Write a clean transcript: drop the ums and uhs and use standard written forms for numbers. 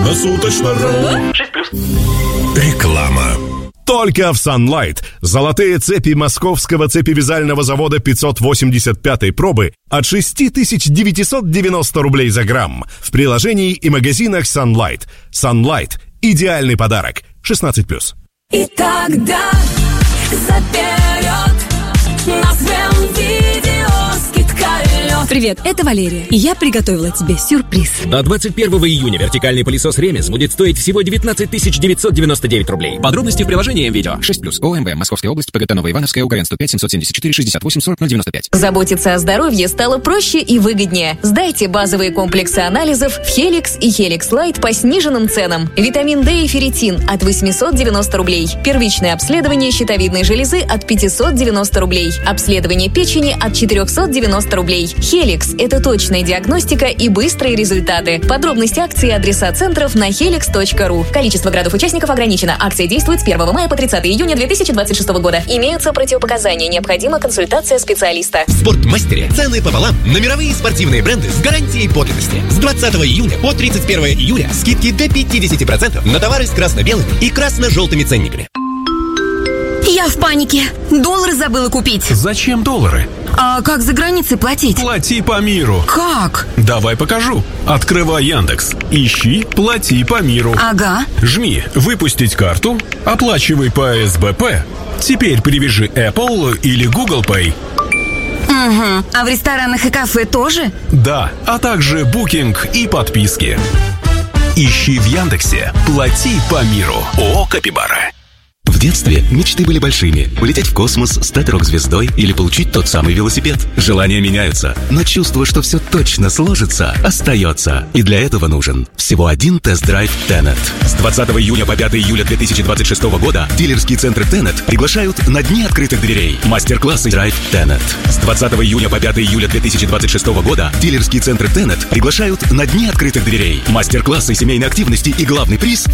на суточно.ру. 6+. Реклама. Только в Sunlight золотые цепи московского цепевязального завода 585-й пробы от 6990 рублей за грамм в приложении и магазинах Sunlight. Sunlight – идеальный подарок. 16+. И тогда заперед назовем видео скидка лед. Привет, это Валерия, и я приготовила тебе сюрприз. До 21 июня вертикальный пылесос Ремес будет стоить всего 19 999 рублей. Подробности в приложении МВидео. 6+. ОМВ. Московская область. ПГТ Новоивановская. УКРН 105 774 68 40 095. Заботиться о здоровье стало проще и выгоднее. Сдайте базовые комплексы анализов в Helix и Helix Light по сниженным ценам. Витамин D и ферритин от 890 рублей. Первичное обследование щитовидной железы от 590 рублей. Обследование печени от 490 рублей. Helix – это точная диагностика и быстрые результаты. Подробности акции и адреса центров на helix.ru. Количество градов-участников ограничено. Акция действует с 1 мая по 30 июня 2026 года. Имеются противопоказания. Необходима консультация специалиста. В Спортмастере цены пополам на мировые спортивные бренды с гарантией подлинности. С 20 июня по 31 июля скидки до 50% на товары с красно-белыми и красно-желтыми ценниками. Я в панике. Доллары забыла купить. Зачем доллары? А как за границей платить? Плати по миру. Как? Давай покажу. Открывай Яндекс. Ищи «Плати по миру». Ага. Жми «Выпустить карту». Оплачивай по СБП. Теперь привяжи Apple или Google Pay. Угу. А в ресторанах и кафе тоже? Да, а также букинг и подписки. Ищи в Яндексе «Плати по миру». ООО «Капибара». В детстве мечты были большими. Улететь в космос, стать рок-звездой или получить тот самый велосипед. Желания меняются, но чувство, что все точно сложится, остается. И для этого нужен всего один тест-драйв Tenet. С 20 июня по 5 июля 2026 года дилерские центры Tenet приглашают на дни открытых дверей. Мастер-классы Drive Tenet. С 20 июня по 5 июля 2026 года дилерские центры Tenet приглашают на дни открытых дверей. Мастер-классы семейной активности и главный приз